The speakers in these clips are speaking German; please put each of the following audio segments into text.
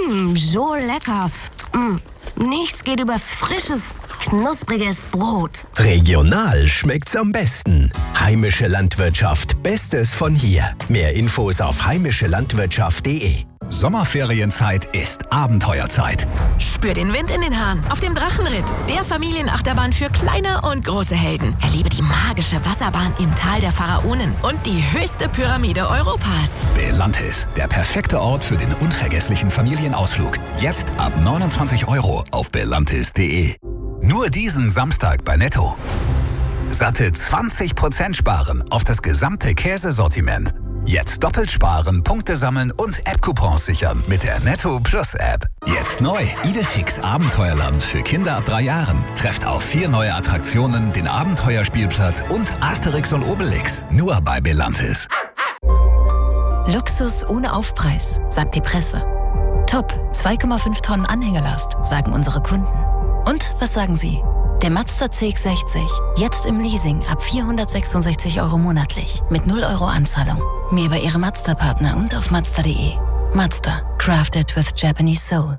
So lecker. Nichts geht über frisches, knuspriges Brot. Regional schmeckt's am besten. Heimische Landwirtschaft, Bestes von hier. Mehr Infos auf heimischelandwirtschaft.de. Sommerferienzeit ist Abenteuerzeit. Spür den Wind in den Haaren auf dem Drachenritt, der Familienachterbahn für kleine und große Helden. Erlebe die magische Wasserbahn im Tal der Pharaonen und die höchste Pyramide Europas. Belantis, der perfekte Ort für den unvergesslichen Familienausflug. Jetzt ab 29 € auf belantis.de. Nur diesen Samstag bei Netto. Satte 20% sparen auf das gesamte Käsesortiment. Jetzt doppelt sparen, Punkte sammeln und App-Coupons sichern mit der Netto Plus App. Jetzt neu, Idefix Abenteuerland für Kinder ab 3 Jahren. Trefft auf 4 neue Attraktionen, den Abenteuerspielplatz und Asterix und Obelix. Nur bei Belantis. Luxus ohne Aufpreis, sagt die Presse. Top, 2,5 Tonnen Anhängerlast, sagen unsere Kunden. Und was sagen Sie? Der Mazda CX-60, jetzt im Leasing ab 466 € monatlich, mit 0 € Anzahlung. Mehr bei Ihrem Mazda-Partner und auf Mazda.de. Mazda, crafted with Japanese soul.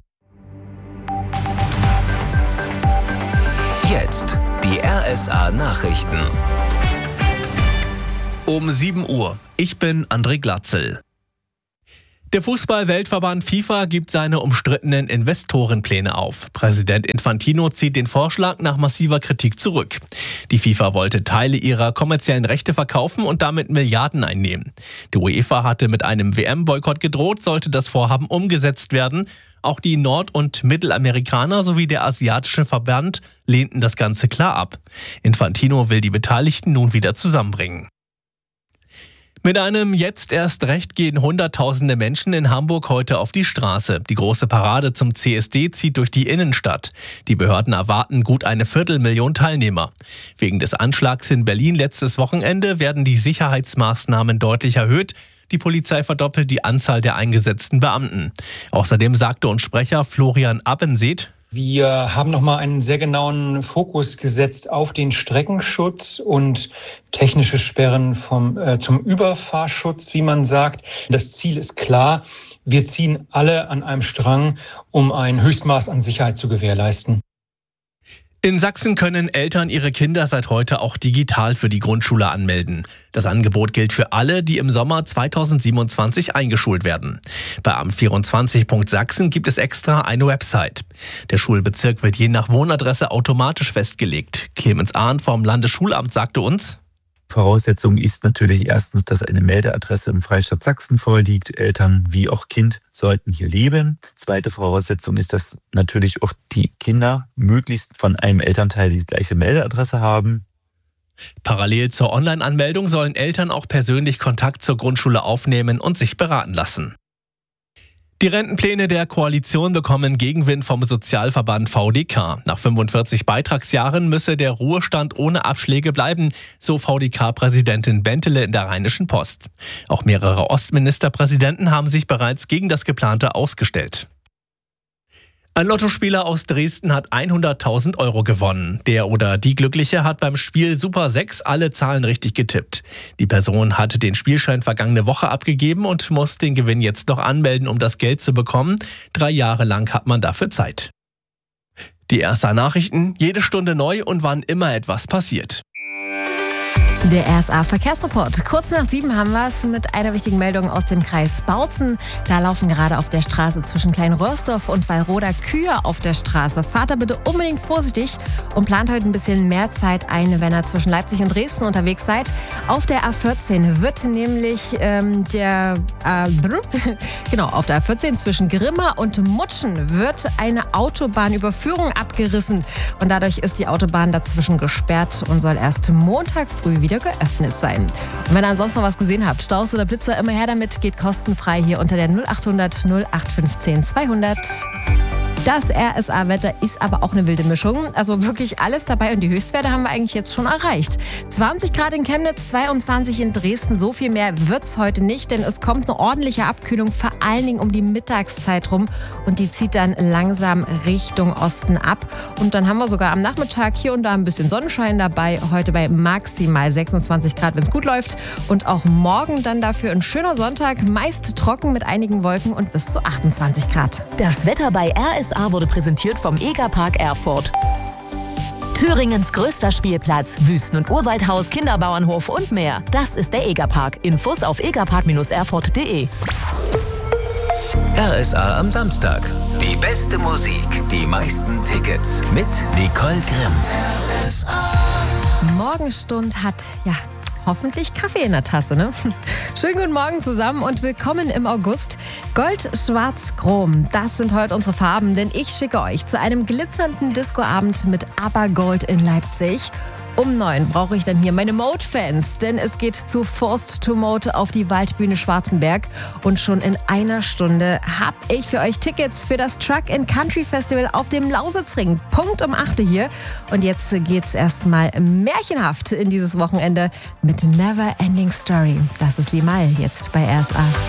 Jetzt die RSA-Nachrichten. Um 7 Uhr. Ich bin André Glatzel. Der Fußball-Weltverband FIFA gibt seine umstrittenen Investorenpläne auf. Präsident Infantino zieht den Vorschlag nach massiver Kritik zurück. Die FIFA wollte Teile ihrer kommerziellen Rechte verkaufen und damit Milliarden einnehmen. Die UEFA hatte mit einem WM-Boykott gedroht, sollte das Vorhaben umgesetzt werden. Auch die Nord- und Mittelamerikaner sowie der asiatische Verband lehnten das Ganze klar ab. Infantino will die Beteiligten nun wieder zusammenbringen. Mit einem Jetzt erst Recht gehen Hunderttausende Menschen in Hamburg heute auf die Straße. Die große Parade zum CSD zieht durch die Innenstadt. Die Behörden erwarten gut 250.000 Teilnehmer. Wegen des Anschlags in Berlin letztes Wochenende werden die Sicherheitsmaßnahmen deutlich erhöht. Die Polizei verdoppelt die Anzahl der eingesetzten Beamten. Außerdem sagte uns Sprecher Florian Abbenseet: Wir haben nochmal einen sehr genauen Fokus gesetzt auf den Streckenschutz und technische Sperren zum Überfahrschutz, wie man sagt. Das Ziel ist klar. Wir ziehen alle an einem Strang, um ein Höchstmaß an Sicherheit zu gewährleisten. In Sachsen können Eltern ihre Kinder seit heute auch digital für die Grundschule anmelden. Das Angebot gilt für alle, die im Sommer 2027 eingeschult werden. Bei amt24.sachsen gibt es extra eine Website. Der Schulbezirk wird je nach Wohnadresse automatisch festgelegt. Clemens Ahn vom Landesschulamt sagte uns: Voraussetzung ist natürlich erstens, dass eine Meldeadresse im Freistaat Sachsen vorliegt. Eltern wie auch Kind sollten hier leben. Zweite Voraussetzung ist, dass natürlich auch die Kinder möglichst von einem Elternteil die gleiche Meldeadresse haben. Parallel zur Online-Anmeldung sollen Eltern auch persönlich Kontakt zur Grundschule aufnehmen und sich beraten lassen. Die Rentenpläne der Koalition bekommen Gegenwind vom Sozialverband VDK. Nach 45 Beitragsjahren müsse der Ruhestand ohne Abschläge bleiben, so VDK-Präsidentin Bentele in der Rheinischen Post. Auch mehrere Ostministerpräsidenten haben sich bereits gegen das Geplante ausgestellt. Ein Lottospieler aus Dresden hat 100.000 € gewonnen. Der oder die Glückliche hat beim Spiel Super 6 alle Zahlen richtig getippt. Die Person hatte den Spielschein vergangene Woche abgegeben und muss den Gewinn jetzt noch anmelden, um das Geld zu bekommen. 3 Jahre lang hat man dafür Zeit. Die RSA-Nachrichten, jede Stunde neu und wann immer etwas passiert. Der RSA-Verkehrsreport. Kurz nach 7 haben wir es mit einer wichtigen Meldung aus dem Kreis Bautzen. Da laufen gerade auf der Straße zwischen Kleinröhrsdorf und Wallroda Kühe auf der Straße. Fahrt da bitte unbedingt vorsichtig und plant heute ein bisschen mehr Zeit ein, wenn ihr zwischen Leipzig und Dresden unterwegs seid. Auf der A14 wird nämlich auf der A14 zwischen Grimma und Mutschen wird eine Autobahnüberführung abgerissen. Und dadurch ist die Autobahn dazwischen gesperrt und soll erst Montag früh wieder geöffnet sein. Und wenn ihr ansonsten noch was gesehen habt, Staus oder Blitzer, immer her damit, geht kostenfrei hier unter der 0800 0815 200. Das RSA-Wetter ist aber auch eine wilde Mischung. Also wirklich alles dabei und die Höchstwerte haben wir eigentlich jetzt schon erreicht. 20 Grad in Chemnitz, 22 in Dresden. So viel mehr wird's heute nicht, denn es kommt eine ordentliche Abkühlung, vor allen Dingen um die Mittagszeit rum. Und die zieht dann langsam Richtung Osten ab. Und dann haben wir sogar am Nachmittag hier und da ein bisschen Sonnenschein dabei. Heute bei maximal 26 Grad, wenn es gut läuft. Und auch morgen dann dafür ein schöner Sonntag, meist trocken mit einigen Wolken und bis zu 28 Grad. Das Wetter bei RSA wurde präsentiert vom Egerpark Erfurt. Thüringens größter Spielplatz, Wüsten- und Urwaldhaus, Kinderbauernhof und mehr. Das ist der Egerpark. Infos auf egerpark-erfurt.de. RSA am Samstag. Die beste Musik, die meisten Tickets mit Nicole Grimm. Morgenstund hat, hoffentlich Kaffee in der Tasse, ne? Schönen guten Morgen zusammen und willkommen im August. Gold, Schwarz, Chrom, das sind heute unsere Farben, denn ich schicke euch zu einem glitzernden Discoabend mit ABBA Gold in Leipzig. Um 9 brauche ich dann hier meine Mode-Fans, denn es geht zu Forced to Mode auf die Waldbühne Schwarzenberg. Und schon in einer Stunde habe ich für euch Tickets für das Truck and Country Festival auf dem Lausitzring. Punkt um 8 hier. Und jetzt geht's erstmal märchenhaft in dieses Wochenende mit Never Ending Story. Das ist Limal jetzt bei RSA.